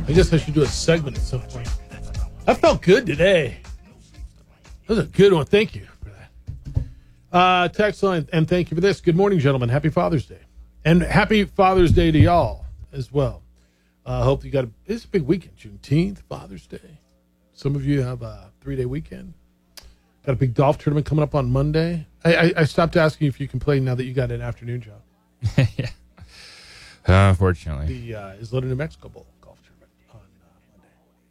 I guess I should do a segment at some point. That felt good today. That was a good one. Thank you for that. Text line, and thank you for this. Good morning, gentlemen. Happy Father's Day. And happy Father's Day to y'all as well. Hope you it's a big weekend. Juneteenth, Father's Day. Some of you have a 3-day weekend. Got a big golf tournament coming up on Monday. I stopped asking if you can play now that you got an afternoon job. Yeah. Unfortunately. The Isleta, New Mexico Bowl golf tournament on Monday.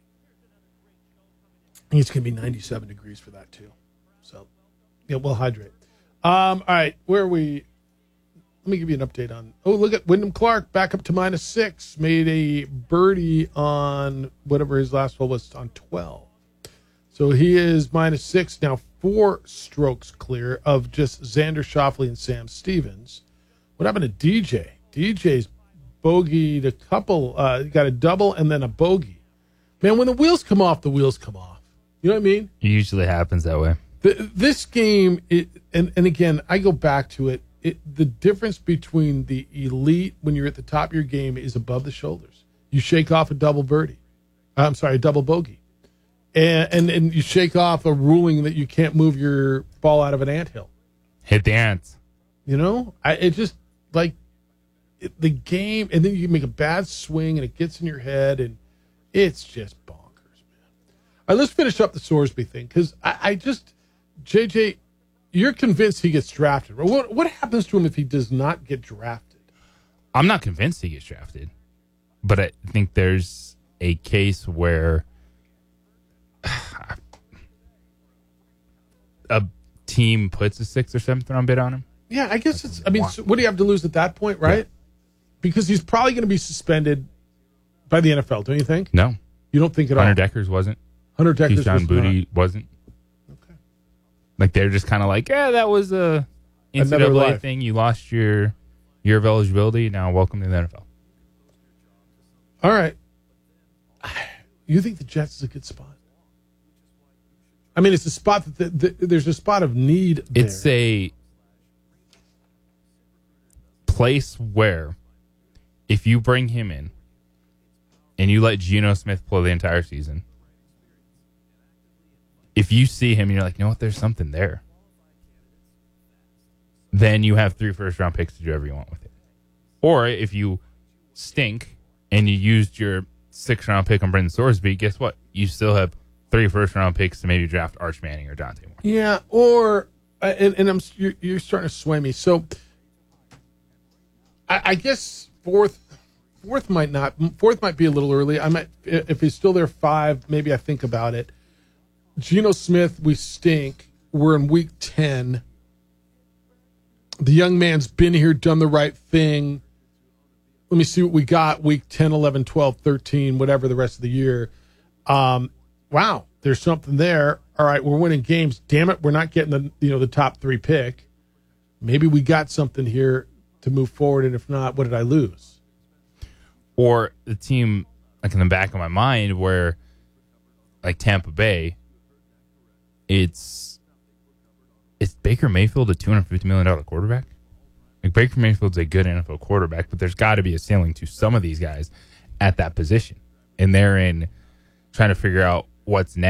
I think it's going to be 97 degrees for that, too. So, yeah, we'll hydrate. All right, where are we? Let me give you an update on. Oh, look at Wyndham Clark back up to -6. Made a birdie on whatever his last hole was on 12. So he is -6 now, 4 strokes clear of just Xander Schauffele and Sam Stevens. What happened to DJ? DJ's bogeyed a couple. Got a double and then a bogey. Man, when the wheels come off, the wheels come off. You know what I mean? It usually happens that way. This game, and again, I go back to it. The difference between the elite when you're at the top of your game is above the shoulders. You shake off a double birdie. I'm sorry, a double bogey. And you shake off a ruling that you can't move your ball out of an anthill. Hit the ants. You know? It just, like, the game, and then you make a bad swing, and it gets in your head, and it's just bonkers, man. All right, let's finish up the Sorsby thing, because I just, JJ, you're convinced he gets drafted. What happens to him if he does not get drafted? I'm not convinced he gets drafted, but I think there's a case where a team puts a 6th or 7th round bid on him. Yeah, I guess it's. I mean, so what do you have to lose at that point, right? Yeah. Because he's probably going to be suspended by the NFL, don't you think? No, you don't think at all. Hunter Deckers wasn't. Hunter Deckers Keyshawn Booty wasn't. Okay. Like they're just kind of like, yeah, that was a NCAA thing. You lost your year of eligibility. Now welcome to the NFL. All right. You think the Jets is a good spot? I mean, it's a spot that there's a spot of need there. It's a place where if you bring him in and you let Geno Smith play the entire season, if you see him and you're like, you know what, there's something there, then you have 3 first-round picks to do whatever you want with it. Or if you stink and you used your 6th-round pick on Brendan Sorsby, guess what? You still have 3 first-round picks to maybe draft Arch Manning or Dante Moore. Yeah, or you're starting to sway me. So I guess fourth might not. Fourth might be a little early. I might, if he's still there 5, maybe I think about it. Geno Smith, we stink. We're in week 10. The young man's been here, done the right thing. Let me see what we got week 10, 11, 12, 13, whatever the rest of the year. Wow, there's something there. All right, we're winning games. Damn it, we're not getting the top 3 pick. Maybe we got something here to move forward, and if not, what did I lose? Or the team, like in the back of my mind, where like Tampa Bay, it's Baker Mayfield a $250 million quarterback? Like Baker Mayfield's a good NFL quarterback, but there's got to be a ceiling to some of these guys at that position. And they're in trying to figure out what's next.